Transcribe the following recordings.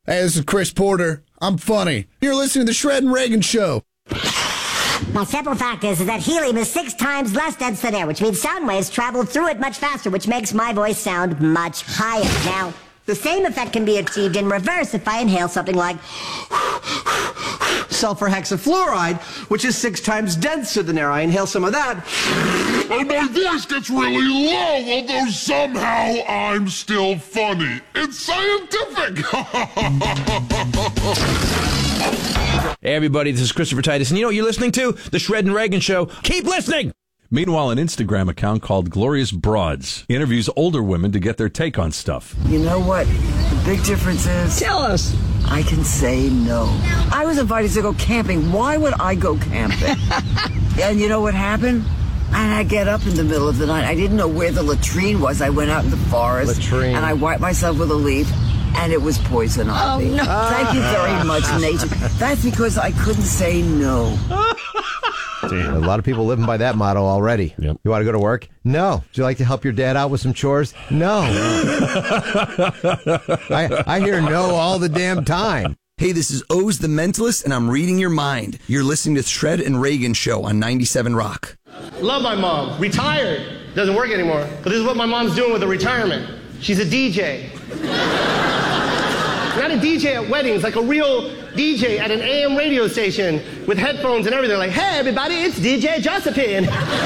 Hey, this is Chris Porter. I'm funny. You're listening to the Shred and Reagan Show. My simple fact is that helium is 6 times less dense than air, which means sound waves travel through it much faster, which makes my voice sound much higher. Now, the same effect can be achieved in reverse if I inhale something like sulfur hexafluoride, which is 6 times denser than air. I inhale some of that, and my voice gets really low, although somehow I'm still funny. It's scientific. Hey, everybody, this is Christopher Titus, and you know what you're listening to? The Shred and Reagan Show. Keep listening! Meanwhile, an Instagram account called Glorious Broads interviews older women to get their take on stuff. You know what the big difference is? Tell us. I can say no. I was invited to go camping. Why would I go camping? And you know what happened? And I get up in the middle of the night. I didn't know where the latrine was. I went out in the forest. Latrine. And I wiped myself with a leaf. And it was poison ivy. No. Thank you very much, nature. That's because I couldn't say no. A lot of people living by that motto already. Yep. You want to go to work? No. Would you like to help your dad out with some chores? No. I hear no all the damn time. Hey, this is Oz the Mentalist, and I'm reading your mind. You're listening to Shred and Reagan Show on 97 Rock. Love my mom. Retired. Doesn't work anymore. But this is what my mom's doing with her retirement. She's a DJ. Not a DJ at weddings, like a real DJ at an AM radio station with headphones and everything. Like, hey, everybody, it's DJ Josephine.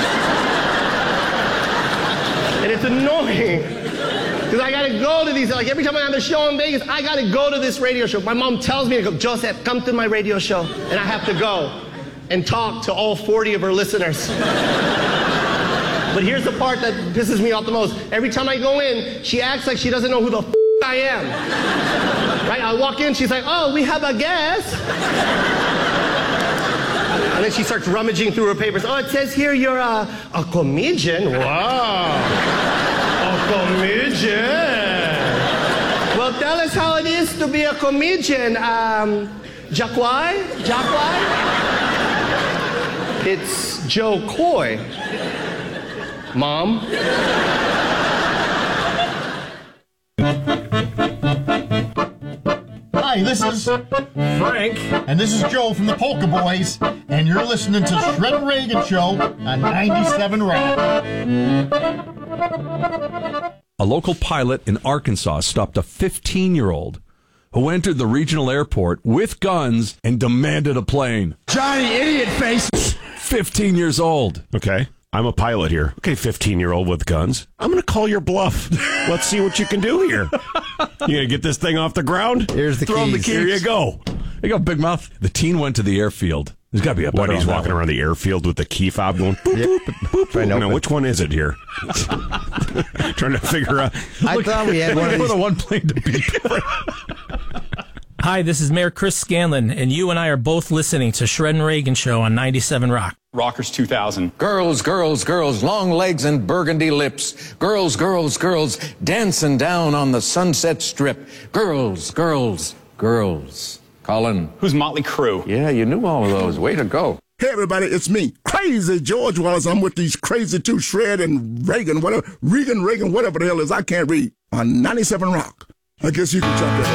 And it's annoying. Because I got to go to these, like every time I have a show in Vegas, I got to go to this radio show. My mom tells me to go, Joseph, come to my radio show. And I have to go and talk to all 40 of her listeners. But here's the part that pisses me off the most. Every time I go in, she acts like she doesn't know who the I am. Right? I walk in, she's like, oh, we have a guest. And then she starts rummaging through her papers. Oh, it says here you're a comedian. Wow. A comedian. Well, tell us how it is to be a comedian. Jacquai? It's Joe Coy. Mom? Hi, this is Frank, and this is Joe from the Polka Boys, and you're listening to Shred and Reagan Show on 97 Rock. A local pilot in Arkansas stopped a 15-year-old who entered the regional airport with guns and demanded a plane. Johnny Idiot Face. 15 years old. Okay. I'm a pilot here. Okay, 15-year-old with guns. I'm going to call your bluff. Let's see what you can do here. You going to get this thing off the ground? Here's the Throw him the keys. keys. Here you go. Here you go, big mouth. The teen went to the airfield. There's got to be a better. What, he's walking around the airfield with the key fob going boop, boop, boop, boop. Now, which one is it here? Trying to figure out. I thought we had one of these. Put a one plane to beep. Hi, this is Mayor Chris Scanlon, and you and I are both listening to Shred and Reagan Show on 97 Rock. Rockers 2000. Girls, girls, girls, long legs and burgundy lips. Girls, girls, girls, dancing down on the Sunset Strip. Girls, girls, girls. Colin. Who's Motley Crue? Yeah, you knew all of those. Way to go. Hey, everybody, it's me, Crazy George Wallace. I'm with these crazy two, Shred and Reagan, whatever, Reagan, whatever the hell is, I can't read, on 97 Rock. I guess you can jump in.